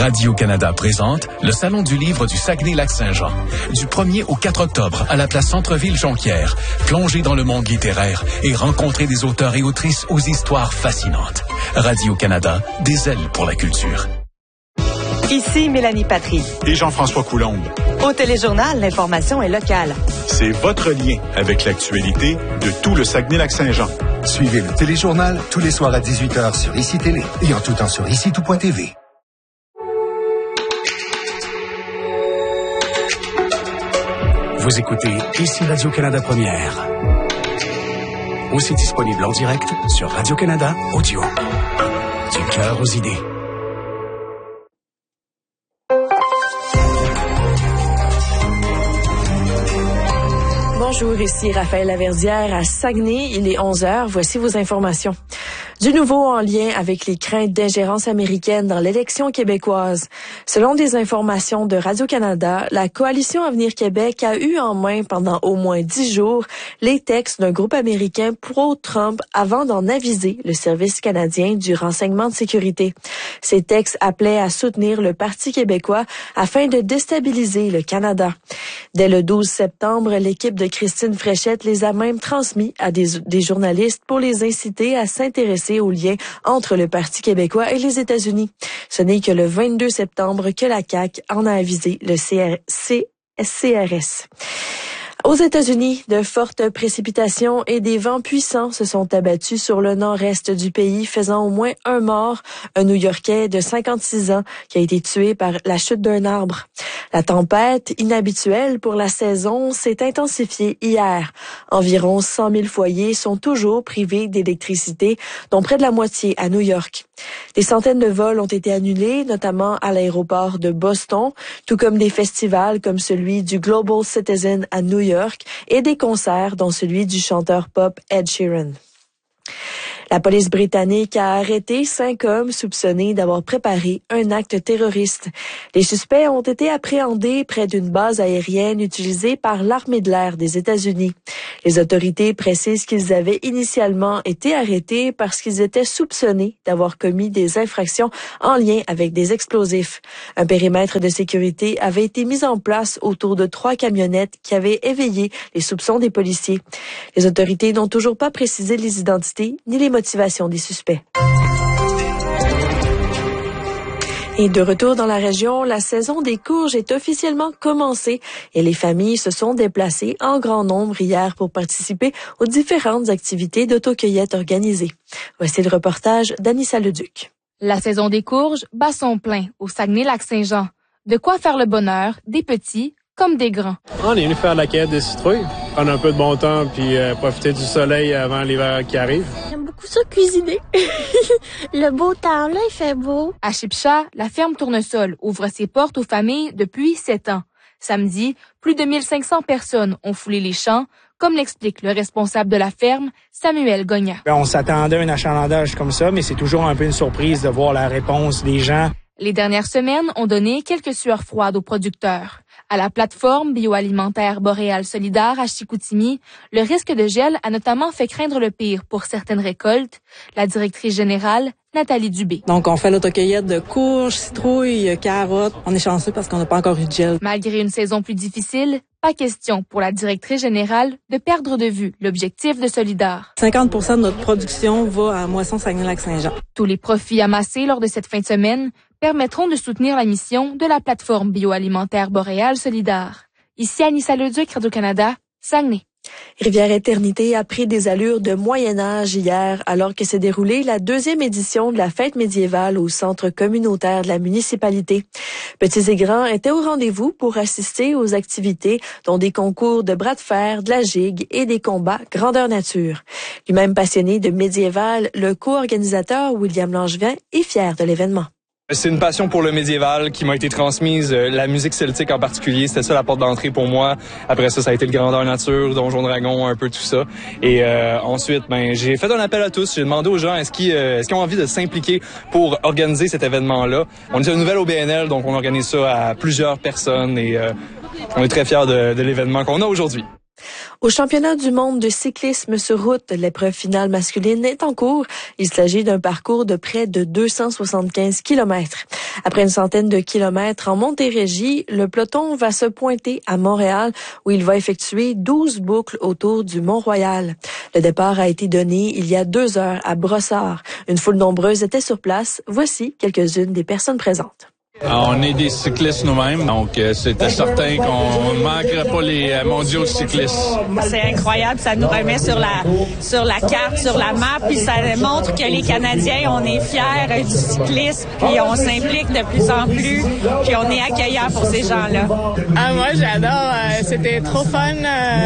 Radio-Canada présente le Salon du livre du Saguenay-Lac-Saint-Jean. Du 1er au 4 octobre à la place Centre-Ville-Jonquière. Plongez dans le monde littéraire et rencontrez des auteurs et autrices aux histoires fascinantes. Radio-Canada, des ailes pour la culture. Ici Mélanie Patry. Et Jean-François Coulombe. Au Téléjournal, l'information est locale. C'est votre lien avec l'actualité de tout le Saguenay-Lac-Saint-Jean. Suivez le Téléjournal tous les soirs à 18h sur ICI Télé et en tout temps sur ICI-tout.tv. Vous écoutez ici Radio-Canada Première. Aussi disponible en direct sur Radio-Canada Audio. Du cœur aux idées. Bonjour, ici Raphaël Laverdière à Saguenay. Il est 11h. Voici vos informations. Du nouveau en lien avec les craintes d'ingérence américaine dans l'élection québécoise. Selon des informations de Radio-Canada, la Coalition Avenir Québec a eu en main pendant au moins 10 jours les textes d'un groupe américain pro-Trump avant d'en aviser le Service canadien du renseignement de sécurité. Ces textes appelaient à soutenir le Parti québécois afin de déstabiliser le Canada. Dès le 12 septembre, l'équipe de Christine Fréchette les a même transmis à des journalistes pour les inciter à s'intéresser aux liens entre le Parti québécois et les États-Unis. Ce n'est que le 22 septembre que la CAQ en a avisé le CRS. Aux États-Unis, de fortes précipitations et des vents puissants se sont abattus sur le nord-est du pays, faisant au moins un mort, un New-Yorkais de 56 ans qui a été tué par la chute d'un arbre. La tempête, inhabituelle pour la saison, s'est intensifiée hier. Environ 100 000 foyers sont toujours privés d'électricité, dont près de la moitié à New York. Des centaines de vols ont été annulés, notamment à l'aéroport de Boston, tout comme des festivals comme celui du Global Citizen à New York et des concerts dont celui du chanteur pop Ed Sheeran. La police britannique a arrêté 5 hommes soupçonnés d'avoir préparé un acte terroriste. Les suspects ont été appréhendés près d'une base aérienne utilisée par l'armée de l'air des États-Unis. Les autorités précisent qu'ils avaient initialement été arrêtés parce qu'ils étaient soupçonnés d'avoir commis des infractions en lien avec des explosifs. Un périmètre de sécurité avait été mis en place autour de 3 camionnettes qui avaient éveillé les soupçons des policiers. Les autorités n'ont toujours pas précisé les identités ni les motivation des suspects. Et de retour dans la région, la saison des courges est officiellement commencée et les familles se sont déplacées en grand nombre hier pour participer aux différentes activités d'autocueillette organisées. Voici le reportage d'Anissa Leduc. La saison des courges bat son plein au Saguenay-Lac-Saint-Jean. De quoi faire le bonheur des petits comme des grands. On est venu faire la cueillette des citrouilles, prendre un peu de bon temps puis profiter du soleil avant l'hiver qui arrive. J'aime beaucoup ça cuisiner. Le beau temps là, il fait beau. À Chipcha, la ferme Tournesol ouvre ses portes aux familles depuis 7 ans. Samedi, plus de 1500 personnes ont foulé les champs, comme l'explique le responsable de la ferme, Samuel Gogna. On s'attendait à un achalandage comme ça, mais c'est toujours un peu une surprise de voir la réponse des gens. Les dernières semaines ont donné quelques sueurs froides aux producteurs. À la plateforme bioalimentaire Boréal Solidaire à Chicoutimi, le risque de gel a notamment fait craindre le pire pour certaines récoltes. La directrice générale, Nathalie Dubé. Donc, on fait l'autocueillette de courges, citrouilles, carottes. On est chanceux parce qu'on n'a pas encore eu de gel. Malgré une saison plus difficile, pas question pour la directrice générale de perdre de vue l'objectif de Solidaire. 50% de notre production va à Moisson Saguenay-Lac-Saint-Jean. Tous les profits amassés lors de cette fin de semaine permettront de soutenir la mission de la plateforme bioalimentaire Boréal Solidaire. Ici Anissa Leduc, Radio-Canada, Saguenay. Rivière-Éternité a pris des allures de Moyen-Âge hier alors que s'est déroulée la 2e édition de la fête médiévale au centre communautaire de la municipalité. Petits et grands étaient au rendez-vous pour assister aux activités dont des concours de bras de fer, de la gigue et des combats grandeur nature. Lui-même passionné de médiéval, le co-organisateur William Langevin est fier de l'événement. C'est une passion pour le médiéval qui m'a été transmise, la musique celtique en particulier, c'était ça la porte d'entrée pour moi. Après ça, ça a été le grandeur nature, Donjon Dragon, un peu tout ça. Et ensuite, j'ai fait un appel à tous, j'ai demandé aux gens est-ce qu'ils ont envie de s'impliquer pour organiser cet événement-là. On est une nouvelle OBNL, donc on organise ça à plusieurs personnes et on est très fiers de l'événement qu'on a aujourd'hui. Au championnat du monde de cyclisme sur route, l'épreuve finale masculine est en cours. Il s'agit d'un parcours de près de 275 kilomètres. Après une centaine de kilomètres en Montérégie, le peloton va se pointer à Montréal où il va effectuer 12 boucles autour du Mont-Royal. Le départ a été donné il y a 2 heures à Brossard. Une foule nombreuse était sur place. Voici quelques-unes des personnes présentes. On est des cyclistes nous-mêmes, donc c'était certain qu'on ne manquerait pas les mondiaux de cyclistes. C'est incroyable, ça nous remet sur la carte, sur la map, puis ça montre que les Canadiens, on est fiers du cyclisme, puis on s'implique de plus en plus, puis on est accueillant pour ces gens-là. Ah, moi, j'adore, c'était trop fun.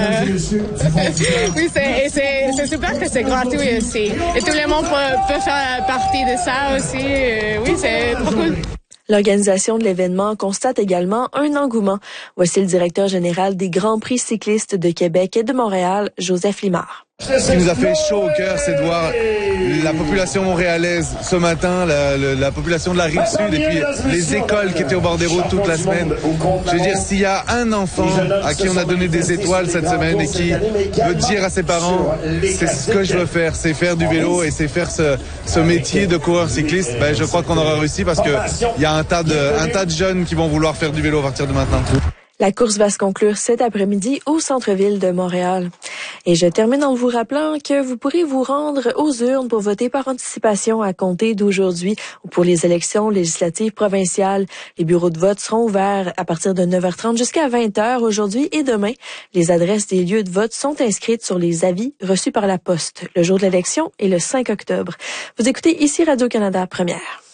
Oui, c'est super que c'est gratuit aussi. Et tout le monde peut faire partie de ça aussi. Oui, c'est trop cool. L'organisation de l'événement constate également un engouement. Voici le directeur général des Grands Prix cyclistes de Québec et de Montréal, Joseph Limard. Ce qui nous a fait chaud au cœur, c'est de voir la population montréalaise ce matin, la population de la Rive-Sud et puis les écoles qui étaient au bord des routes toute la semaine. Je veux dire, s'il y a un enfant à qui on a donné des étoiles cette semaine et qui veut dire à ses parents, c'est ce que je veux faire, c'est faire du vélo et c'est faire ce métier de coureur cycliste, je crois qu'on aura réussi parce que il y a un tas de jeunes qui vont vouloir faire du vélo à partir de maintenant. La course va se conclure cet après-midi au centre-ville de Montréal. Et je termine en vous rappelant que vous pourrez vous rendre aux urnes pour voter par anticipation à compter d'aujourd'hui pour les élections législatives provinciales. Les bureaux de vote seront ouverts à partir de 9h30 jusqu'à 20h aujourd'hui et demain. Les adresses des lieux de vote sont inscrites sur les avis reçus par la poste. Le jour de l'élection est le 5 octobre. Vous écoutez ici Radio-Canada Première.